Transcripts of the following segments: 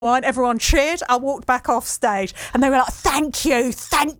Everyone cheered. I walked back off stage and they were like, thank you.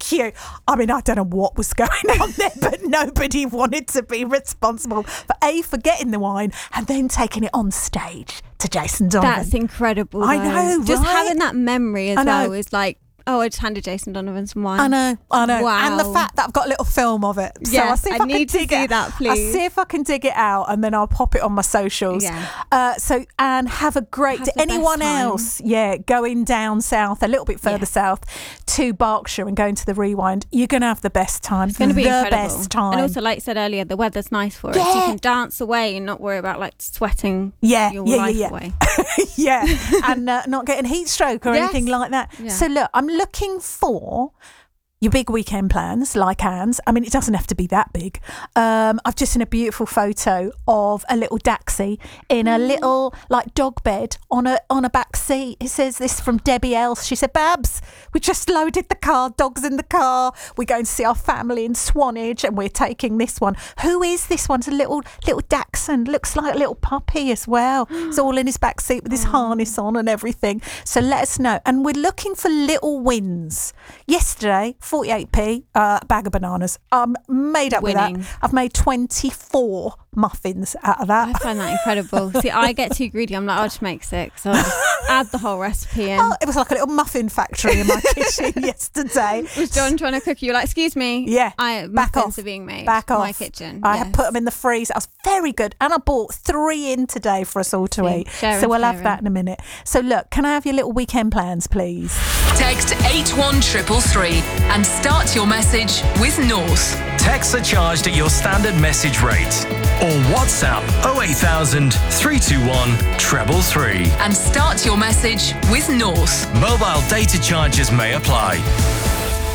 I mean, I don't know what was going on there, but nobody wanted to be responsible for getting the wine and then taking it on stage to Jason Donovan. That's incredible. I know, right? Just having that memory as well is like, I just handed Jason Donovan some wine. I know. Wow. And the fact that I've got a little film of it. So Yes, I'll see if I I need can to dig see it. that, please. I'll see if I can dig it out and then I'll pop it on my socials. Yeah. And have a great Have day. the best Anyone time. else, going down south, a little bit further south to Berkshire and going to the Rewind, you're going to have the best time. It's going to be the incredible. best time. And also, like you said earlier, the weather's nice for it. So you can dance away and not worry about like sweating your life away. Yeah. And not getting heat stroke or anything like that. Yeah. So look, I'm looking for your big weekend plans, like Anne's. I mean, it doesn't have to be that big. I've just seen a beautiful photo of a little Daxi in a little like dog bed on a back seat. It says this from Debbie Else. She said, Babs, we just loaded the car, dog's in the car. We're going to see our family in Swanage and we're taking this one. Who is this one? It's a little Dachshund. Looks like a little puppy as well. It's all in his back seat with his harness on and everything. So let us know. And we're looking for little wins. Yesterday, 48p, bag of bananas. I'm made up Winning. with that. I've made 24 muffins out of that. I find that incredible. See, I get too greedy. I'm like, I'll just make 6. I'll just add the whole recipe in. Oh, it was like a little muffin factory in my kitchen yesterday. Was John trying to cook? You were like, excuse me. Yeah. Back off. Muffins are being made. Back off. My kitchen. I had put them in the freezer. I was very good. And I bought 3 in today for us all to eat. So we'll have that in a minute. So look, can I have your little weekend plans, please? Text 81333 and start your message with North. Texts are charged at your standard message rate. Or WhatsApp 08000 321 333. And start your message with North. Mobile data charges may apply.